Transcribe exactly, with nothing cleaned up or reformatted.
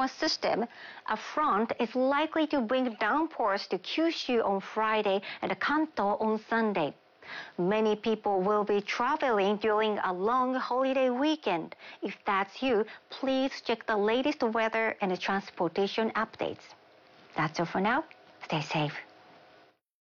system, a front is likely to bring downpours to Kyushu on Friday and Kanto on Sunday. Many people will be traveling during a long holiday weekend. If that's you, please check the latest weather and transportation updates. That's all for now. Stay safe.